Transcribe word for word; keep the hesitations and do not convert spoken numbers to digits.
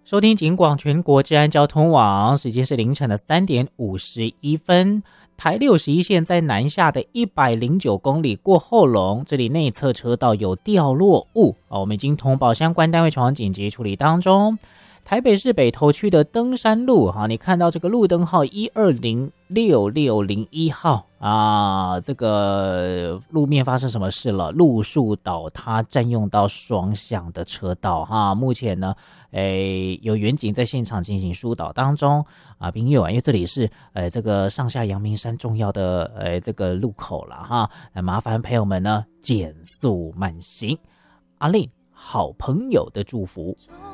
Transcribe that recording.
收听警广全国治安交通网，时间是凌晨的三点五十一分。台六十一线在南下的一百零九公里过后龙，这里内侧车道有掉落物，我们已经通报相关单位前往紧急处理当中。台北市北投区的登山路，你看到这个路灯号一二零六六零一号啊，这个路面发生什么事了？路树倒塌，占用到双向的车道哈。目前呢，诶，有员警在现场进行疏导当中啊，朋友啊，因为这里是呃这个上下阳明山重要的呃这个路口了哈，麻烦朋友们呢减速慢行。阿令好朋友的祝福。